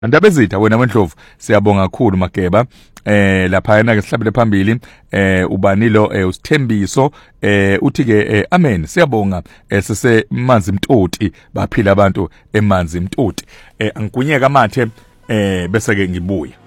Ndaba ezitha wena Wendlovu siyabonga kakhulu Mageba lapha yana ke sihlabele phambili ubanilo usithembiso uthi ke amen siyabonga sise manzi mtoti baphila abantu emanzi mtoti angikunyeka mathe bese ke ngibuya